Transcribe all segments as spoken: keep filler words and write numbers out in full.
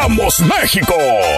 ¡Vamos, México!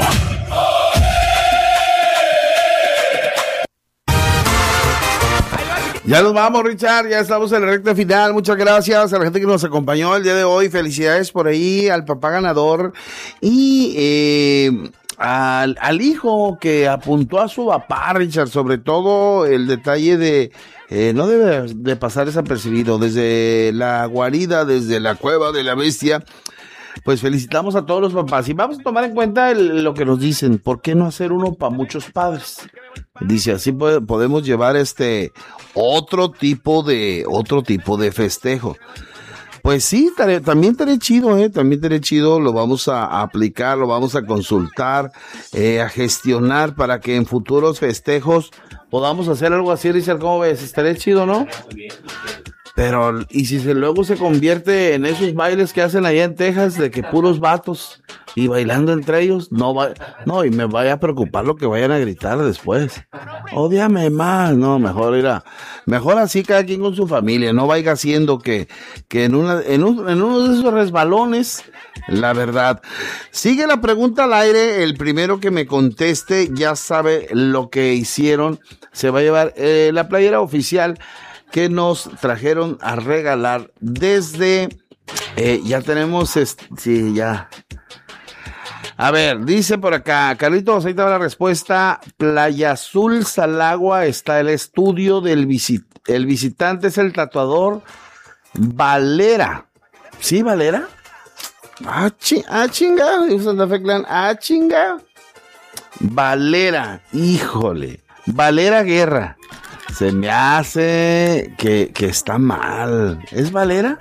Ya nos vamos, Richard, ya estamos en la recta final. Muchas gracias a la gente que nos acompañó el día de hoy. Felicidades por ahí al papá ganador y eh, al, al hijo que apuntó a su papá, Richard. Sobre todo el detalle de eh, no debe de pasar desapercibido. Desde la guarida, desde la cueva de la bestia, pues felicitamos a todos los papás y vamos a tomar en cuenta el, lo que nos dicen. ¿Por qué no hacer uno para muchos padres? Dice, así puede, podemos llevar este otro tipo de otro tipo de festejo. Pues sí, tare, también estaré chido, eh, también estaré chido, lo vamos a, a aplicar, lo vamos a consultar, eh, a gestionar para que en futuros festejos podamos hacer algo así, Richard. ¿Cómo ves? Estaré chido, ¿no? Pero, ¿y si se, luego se convierte en esos bailes que hacen allá en Texas de que puros vatos y bailando entre ellos? No, va, no, y me vaya a preocupar lo que vayan a gritar después. Ódiame más, no, mejor ir a, mejor así cada quien con su familia, no vaya haciendo que, que en una, en un, en uno de esos resbalones, la verdad. Sigue la pregunta al aire, el primero que me conteste ya sabe lo que hicieron, se va a llevar eh, la playera oficial que nos trajeron a regalar desde, eh, ya tenemos, este, sí, ya. A ver, dice por acá, Carlitos, ahí está la respuesta. Playa Azul, Salagua, está el estudio del visit, el visitante es el tatuador Valera. ¿Sí, Valera? Ah, chi, ah chinga, Santa Fe Clan, ah, chinga. Valera, híjole, Valera Guerra. Se me hace que, que está mal. ¿Es Valera?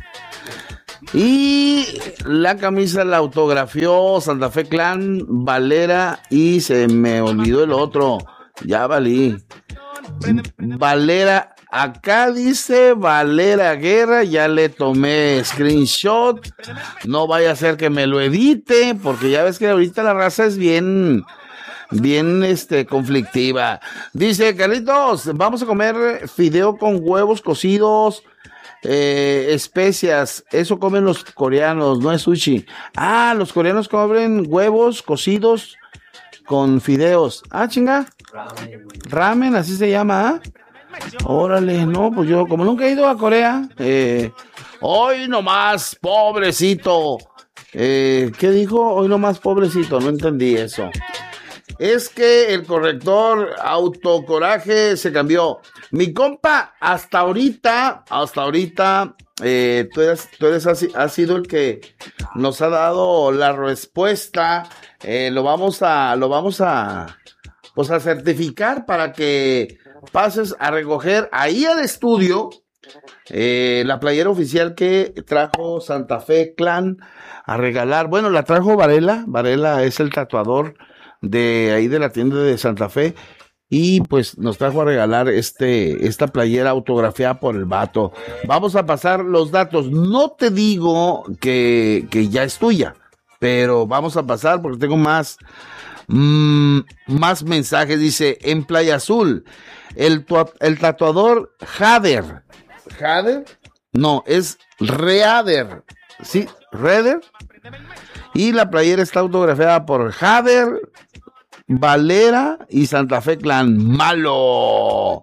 Y la camisa la autografió Santa Fe Clan, Valera, y se me olvidó el otro. Ya valí. Valera, acá dice Valera Guerra, ya le tomé screenshot. No vaya a ser que me lo edite, porque ya ves que ahorita la raza es bien... bien este conflictiva. Dice Carlitos, vamos a comer fideo con huevos cocidos, eh, especias, eso comen los coreanos, no es sushi. Ah, los coreanos comen huevos cocidos con fideos. Ah, chinga. Ramen, Ramen así se llama, ¿eh? Órale, no, pues yo como nunca he ido a Corea, eh, hoy nomás, pobrecito. Eh, ¿qué dijo? Hoy nomás, pobrecito, no entendí eso. Es que el corrector autocoraje se cambió. Mi compa, hasta ahorita, hasta ahorita, eh, tú eres, tú eres así, has sido el que nos ha dado la respuesta. Eh, lo vamos a, lo vamos a, pues a certificar para que pases a recoger ahí al estudio, eh, la playera oficial que trajo Santa Fe Clan a regalar. Bueno, la trajo Varela. Varela es el tatuador de ahí de la tienda de Santa Fe y pues nos trajo a regalar este esta playera autografiada por el vato. Vamos a pasar los datos. No te digo que, que ya es tuya, pero vamos a pasar porque tengo más mmm, más mensajes. Dice, en Playa Azul, el, el tatuador Jader. ¿Jader? No, es Reader. ¿Sí? ¿Reder? Y la playera está autografiada por Jader, Valera y Santa Fe Clan. ¡Malo!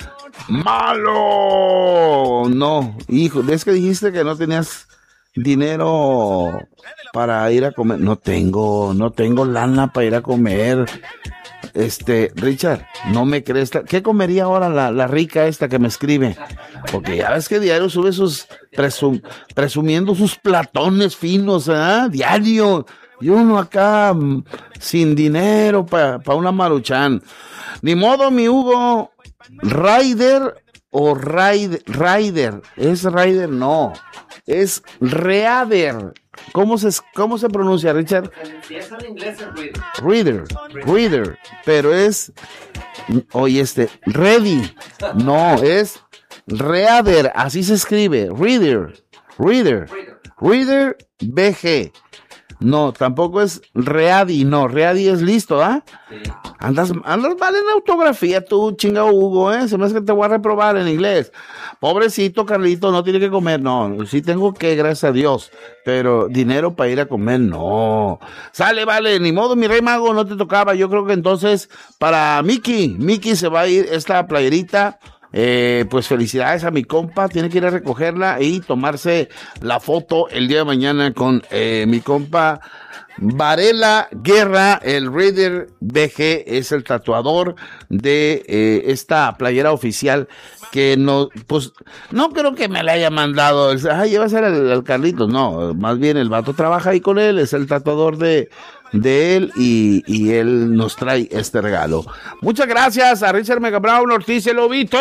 ¡Malo! No, hijo, es que dijiste que no tenías dinero para ir a comer. No tengo, no tengo lana para ir a comer. Este, Richard, no me crees. ¿Qué comería ahora la, la rica esta que me escribe? Porque ya ves que diario sube sus presum, presumiendo sus platones finos, ¿eh? Diario. Y uno acá m, sin dinero para pa una maruchan. Ni modo, mi Hugo. Rider o Rider, Rider. ¿Es Rider? No. Es Reader. ¿Cómo se, cómo se pronuncia, Richard? Si es en inglés es Reader. Reader. Reader. Pero es... Oye, este... Ready. No, es... Reader. Así se escribe. Reader. Reader. Reader B G. No, tampoco es Ready, no, Ready es listo, ¿ah? Sí. Andas, andas mal en autografía tú, chinga Hugo, ¿eh? Se me hace que te voy a reprobar en inglés. Pobrecito Carlito, no tiene que comer, no, sí tengo que, gracias a Dios, pero dinero para ir a comer, no. Sale, vale, ni modo, mi rey mago, no te tocaba. Yo creo que entonces, para Miki, Miki se va a ir esta playerita. Eh, pues felicidades a mi compa, tiene que ir a recogerla y tomarse la foto el día de mañana con eh, mi compa Varela Guerra, el Raider B G, es el tatuador de eh, esta playera oficial que no, pues, no creo que me la haya mandado, ay, lleva a ser el, el Carlitos, no, más bien el vato trabaja ahí con él, es el tatuador de de él y, y él nos trae este regalo. Muchas gracias a Richard Mega Brown Ortiz, el Lobito.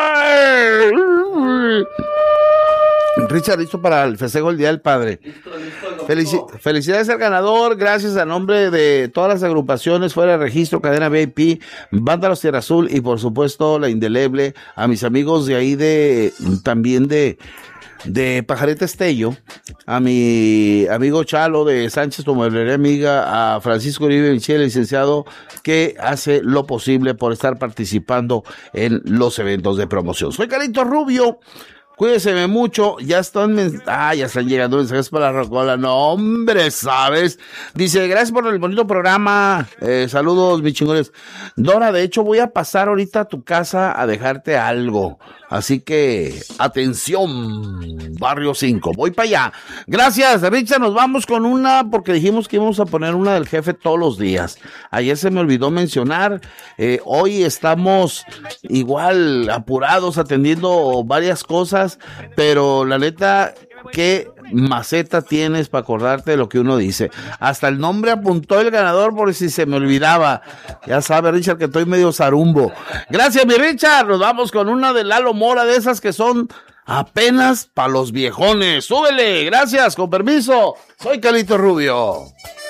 Richard, listo para el festejo del Día del Padre. Listo, listo, Felici felicidades al ganador, gracias a nombre de todas las agrupaciones fuera de registro, Cadena V I P, Banda Los Tierra Azul y por supuesto La Indeleble, a mis amigos de ahí de, también de de Pajarete Estello, a mi amigo Chalo de Sánchez, tu mueblería amiga, a Francisco Uribe Michel, licenciado, que hace lo posible por estar participando en los eventos de promoción. Soy Carlito Rubio. Cuídense mucho, ya están, ah, ya están llegando mensajes para la rocola, no hombre, ¿sabes? Dice, gracias por el bonito programa, eh, saludos mis chingones. Dora, de hecho voy a pasar ahorita a tu casa a dejarte algo, así que, atención, Barrio cinco, voy para allá. Gracias, Richard, nos vamos con una, porque dijimos que íbamos a poner una del jefe todos los días. Ayer se me olvidó mencionar, eh, hoy estamos igual apurados atendiendo varias cosas, pero la neta, qué maceta tienes para acordarte de lo que uno dice. Hasta el nombre apuntó el ganador por si se me olvidaba. Ya sabe, Richard, que estoy medio zarumbo. Gracias, mi Richard. Nos vamos con una de Lalo Mora, de esas que son apenas para los viejones. Súbele, gracias, con permiso. Soy Carlito Rubio.